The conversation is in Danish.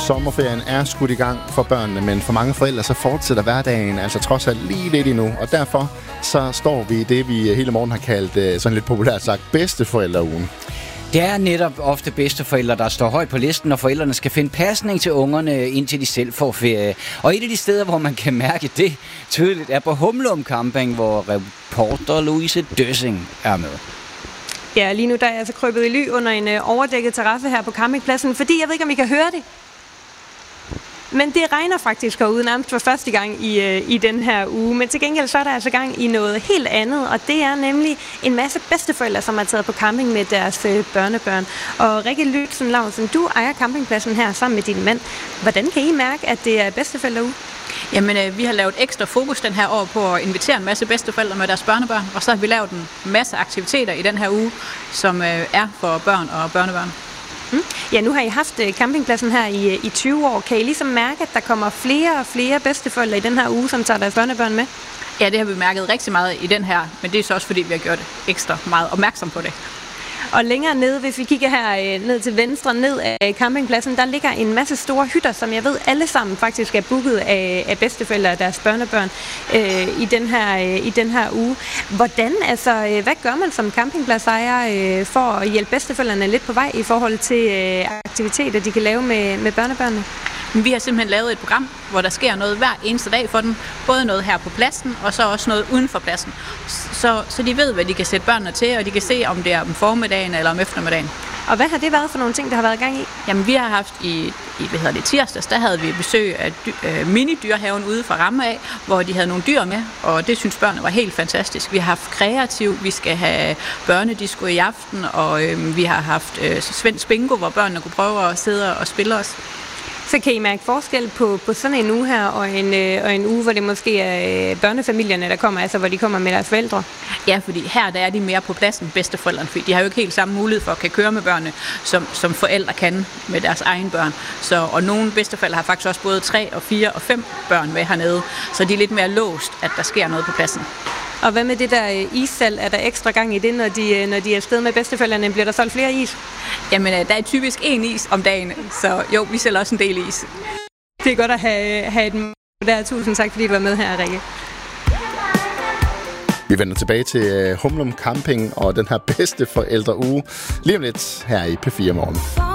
Sommerferien er skudt i gang for børnene, men for mange forældre så fortsætter hverdagen altså trods alt lige lidt endnu. Og derfor så står vi i det, vi hele morgen har kaldt, sådan lidt populært sagt, bedsteforældreugen. Det er netop ofte bedsteforældre, der står højt på listen, når forældrene skal finde pasning til ungerne, indtil de selv får ferie. Og et af de steder, hvor man kan mærke det tydeligt, er på Humlum Camping, hvor reporter Louise Døssing er med. Ja, lige nu der er jeg altså krøbet i ly under en overdækket terrasse her på campingpladsen, fordi jeg ved ikke, om I kan høre det. Men det regner faktisk herude nærmest for første gang i den her uge. Men til gengæld så er der altså gang i noget helt andet, og det er nemlig en masse bedsteforældre, som er taget på camping med deres børnebørn. Og Rikke Lyksen Lausen, du ejer campingpladsen her sammen med din mand. Hvordan kan I mærke, at det er bedsteforældreuge? Jamen, vi har lavet ekstra fokus den her år på at invitere en masse bedsteforældre med deres børnebørn, og så har vi lavet en masse aktiviteter i den her uge, som er for børn og børnebørn. Ja, nu har I haft campingpladsen her i 20 år. Kan I ligesom mærke, at der kommer flere og flere bedsteforældre i den her uge, som tager deres børnebørn med? Ja, det har vi mærket rigtig meget i den her, men det er så også fordi, vi har gjort ekstra meget opmærksom på det. Og længere nede, hvis vi kigger her ned til venstre, ned af campingpladsen, der ligger en masse store hytter, som jeg ved alle sammen faktisk er booket af bedsteforældre og deres børnebørn i den her uge. Hvordan, altså, hvad gør man som campingpladsejer for at hjælpe bedsteforældrene lidt på vej i forhold til aktiviteter, de kan lave med børnebørnene? Vi har simpelthen lavet et program, hvor der sker noget hver eneste dag for dem. Både noget her på pladsen, og så også noget uden for pladsen. Så de ved, hvad de kan sætte børnene til, og de kan se, om det er om formiddagen eller om eftermiddagen. Og hvad har det været for nogle ting, der har været gang i? Jamen, vi har haft i tirsdags, der havde vi besøg af mini-dyrhaven ude fra Ramme af, hvor de havde nogle dyr med, og det synes børnene var helt fantastisk. Vi har haft kreativ, vi skal have børnedisco i aften, og vi har haft svensk bingo, hvor børnene kunne prøve at sidde og spille os. Så kan I mærke forskel på sådan en uge her, og en uge, hvor det måske er børnefamilierne, der kommer, altså hvor de kommer med deres forældre? Ja, fordi her der er de mere på pladsen, bedsteforældrene, fordi de har jo ikke helt samme mulighed for at kan køre med børnene, som forældre kan med deres egen børn. Og nogle bedsteforældre har faktisk også både 3 og 4 og 5 børn med hernede, så de er lidt mere låst, at der sker noget på pladsen. Og hvad med det der issalg? Er der ekstra gang i det, når de er afsted med bedsteforældrene? Bliver der solgt flere is? Jamen, der er typisk 1 is om dagen, så jo, vi sælger også en del is. Det er godt at have et der. Tusind tak, fordi du var med her, Rikke. Vi vender tilbage til Humlum Camping og den her bedsteforældreuge lige om lidt her i P4 Morgen.